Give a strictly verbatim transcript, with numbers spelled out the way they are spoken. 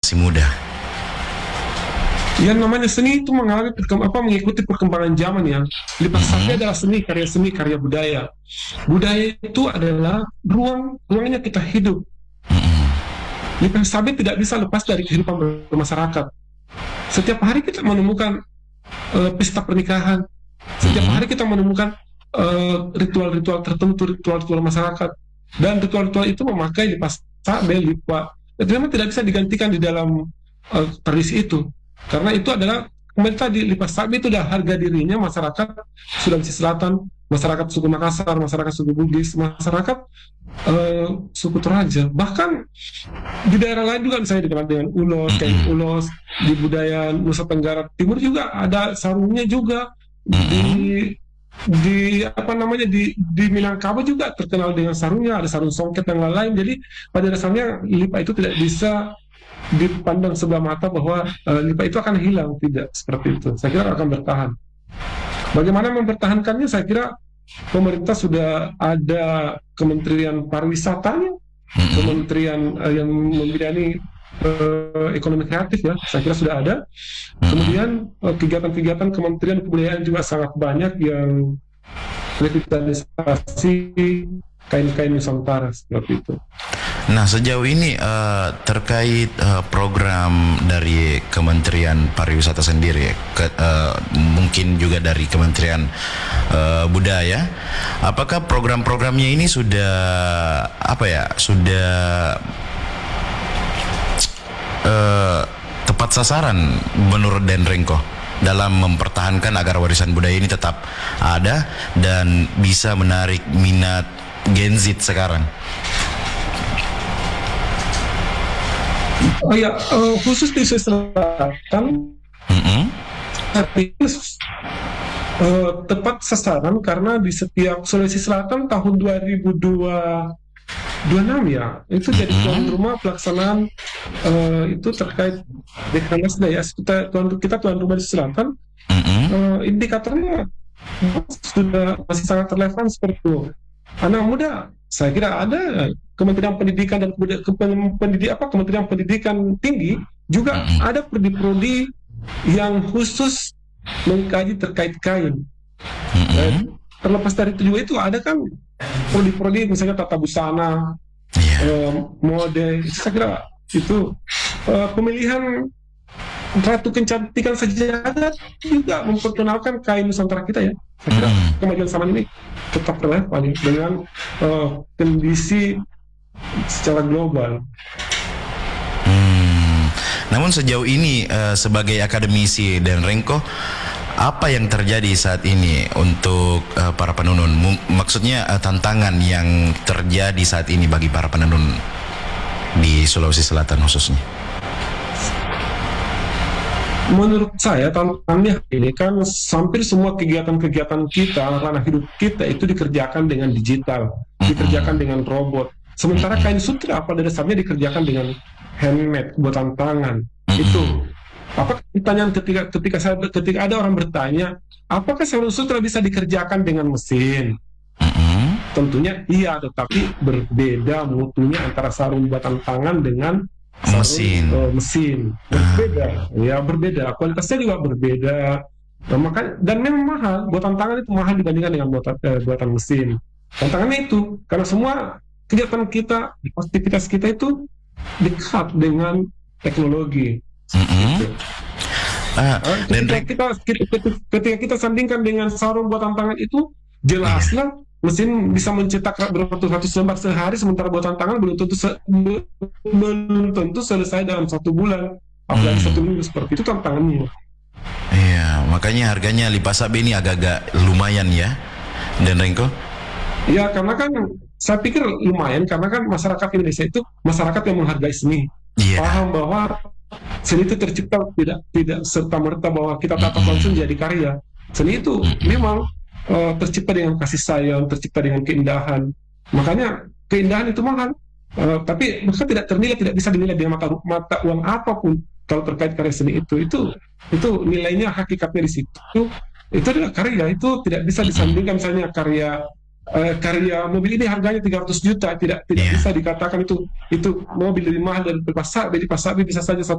masih muda? Yang namanya seni itu mengalami perkemb- apa mengikuti perkembangan zaman ya. Lipas sapi Mhm. adalah seni, karya seni, karya budaya. Budaya itu adalah ruang ruangnya kita hidup. Mhm. Lipas sapi tidak bisa lepas dari kehidupan bermasyarakat. Setiap hari kita menemukan eh, pesta pernikahan. Setiap Mhm. hari kita menemukan eh, ritual-ritual tertentu, ritual-ritual masyarakat. Dan ritual-ritual itu memakai lipas sapi, lipa. Itu memang tidak bisa digantikan di dalam eh, tradisi itu. Karena itu adalah kembali tadi lipas sapi itu adalah harga dirinya masyarakat Sulawesi Selatan, masyarakat suku Makassar, masyarakat suku Bugis, masyarakat eh, suku Toraja. Bahkan di daerah lain juga misalnya dikenal dengan ulos, kayak Mhm. ulos di budaya Nusa Tenggara Timur juga ada sarungnya juga Mhm. di di apa namanya di di Minangkabau juga terkenal dengan sarungnya, ada sarung songket dan lain-lain. Jadi pada dasarnya lipa itu tidak bisa dipandang sebelah mata bahwa eh, lipa itu akan hilang, tidak seperti itu. Saya kira akan bertahan. Bagaimana mempertahankannya? Saya kira pemerintah sudah ada Kementerian Pariwisatanya, Mhm. Kementerian eh, yang membidangi eh, ekonomi kreatif ya, saya kira sudah ada. Mhm. Kemudian eh, kegiatan-kegiatan Kementerian Kebudayaan juga sangat banyak yang revitalisasi kain-kain Nusantara seperti itu. Nah, sejauh ini eh, terkait eh, program dari Kementerian Pariwisata sendiri, ke- eh, mungkin juga dari Kementerian eh, Budaya, apakah program-programnya ini sudah apa ya, sudah eh, tepat sasaran menurut Den Rengko dalam mempertahankan agar warisan budaya ini tetap ada dan bisa menarik minat Gen Z sekarang? Oh ya, eh, khusus di Sulawesi Selatan, Mhm. tapi eh, tepat sasaran karena di setiap Sulawesi Selatan tahun dua ribu dua puluh enam ya, itu jadi tuan Mhm. rumah pelaksanaan eh, itu terkait Dekranasda ya. Kita tuan kita tuan rumah di Selatan, Mhm. eh, indikatornya sudah masih sangat relevan seperti itu. Anak muda, saya kira ada Kementerian Pendidikan dan Kebudayaan, pendidik apa Kementerian Pendidikan Tinggi juga Mhm. ada prodi-prodi yang khusus mengkaji terkait kain. Mhm. Dan terlepas dari itu juga itu ada kan prodi-prodi misalnya tata busana, Iya. eh, mode. Itu saya kira itu eh, pemilihan Ratu Kecantikan Sejagat juga memperkenalkan kain Nusantara kita ya. Saya kira Mhm. kemajuan zaman ini tetap relevan ya, dengan eh, kondisi secara global. Hmm. Namun sejauh ini eh, sebagai akademisi Dan Rengko, apa yang terjadi saat ini untuk eh, para penenun? Mu- Maksudnya eh, tantangan yang terjadi saat ini bagi para penenun di Sulawesi Selatan khususnya. Menurut saya tantangannya ini kan hampir semua kegiatan-kegiatan kita, ranah hidup kita itu dikerjakan dengan digital, dikerjakan dengan robot. Sementara kain sutra pada dasarnya dikerjakan dengan handmade, buatan tangan. Itu. Apa pertanyaan ketika ketika saya ketika ada orang bertanya, apakah sarung sutra bisa dikerjakan dengan mesin? Mhm. Tentunya iya, tetapi berbeda mutunya antara sarung buatan tangan dengan sarung Mesin. eh, mesin. Berbeda, ya berbeda. Kualitasnya juga berbeda. Nah, maka, dan memang mahal. Buatan tangan itu mahal dibandingkan dengan buatan, eh, buatan mesin. Tantangannya itu karena semua kegiatan kita, aktivitas kita itu dekat dengan teknologi. Mhm. Gitu. Ah, Eh, Dan ketika Reng- kita ketika, ketika kita sandingkan dengan sarung buatan tangan itu, jelaslah mesin bisa mencetak beratus-ratus lembar sehari, sementara buatan tangan belum tentu se- belum tentu selesai dalam satu bulan, apalagi Hmm. satu minggu. Seperti itu tantangannya. Iya, makanya harganya Lipasabe ini agak-agak lumayan ya, Dan Rengko. Ya karena kan saya pikir lumayan karena kan masyarakat Indonesia itu masyarakat yang menghargai seni, Iya. paham bahwa seni itu tercipta tidak tidak serta merta bahwa kita tata Mm-mm. langsung jadi karya. Seni itu Mm-mm. memang eh, tercipta dengan kasih sayang, tercipta dengan keindahan. Makanya keindahan itu mahal. Eh, tapi maka tidak ternilai, tidak bisa dinilai dengan mata mata uang apapun kalau terkait karya seni itu. Itu itu nilainya hakikatnya di situ. Itu adalah karya, itu tidak bisa disandingkan misalnya karya eh, karya mobil ini harganya tiga ratus juta, tidak tidak Iya. bisa dikatakan itu itu mobil lebih mahal dari Lipas Sabi. Lipas Sabi bisa saja